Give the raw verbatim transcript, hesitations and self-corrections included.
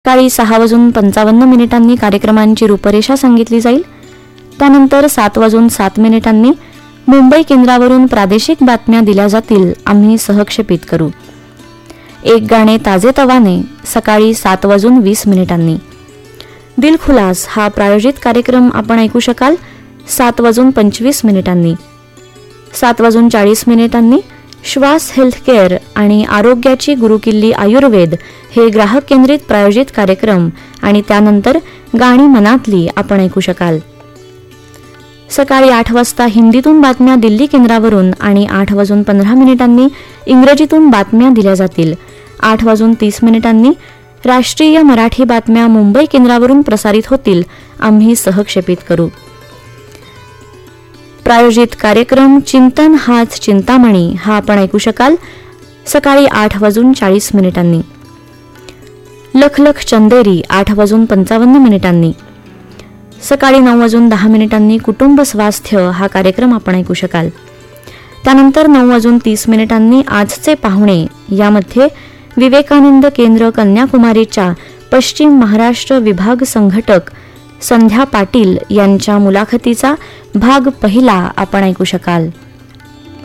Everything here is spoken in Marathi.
सकाळी सहा वाजून पंचावन्न मिनिटांनी कार्यक्रमांची रूपरेषा सांगितली जाईल. त्यानंतर सात वाजून सात मिनिटांनी मुंबई केंद्रावरून प्रादेशिक बातम्या दिल्या जातील. आम्ही सहक्षेपित करू. एक गाणे ताजेतवाने सकाळी सात वाजून वीस मिनिटांनी. दिलखुलास हा प्रायोजित कार्यक्रम आपण ऐकू शकाल सात वाजून पंचवीस मिनिटांनी. सात वाजून चाळीस मिनिटांनी श्वास हेल्थकेअर आणि आरोग्याची गुरुकिल्ली आयुर्वेद हे ग्राहक केंद्रित प्रायोजित कार्यक्रम आणि त्यानंतर गाणी मनातली आपण ऐकू शकाल. सकाळी आठ वाजता हिंदीतून बातम्या दिल्ली केंद्रावरून आणि आठ वाजून पंधरा मिनिटांनी इंग्रजीतून बातम्या दिल्या जातील. आठ वाजून तीस मिनिटांनी राष्ट्रीय मराठी बातम्या मुंबई केंद्रावरून प्रसारित होतील. आम्ही सहक्षेपित करू. प्रायोजित कार्यक्रम चिंतन हाच चिंतामणी हा आपण ऐकू शकाल सकाळी आठ वाजून चाळीस मिनिटांनी. लख लख चंदेरी आठ वाजून पंचावन्न मिनिटांनी. सकाळी नऊ वाजून दहा मिनिटांनी कुटुंब स्वास्थ्य हा कार्यक्रम आपण ऐकू शकाल. त्यानंतर नऊ वाजून तीस मिनिटांनी आजचे पाहुणे यामध्ये विवेकानंद केंद्र कन्याकुमारीच्या पश्चिम महाराष्ट्र विभाग संघटक संध्या पाटील यांच्या मुलाखतीचा भाग पहिला आपण ऐकू शकाल.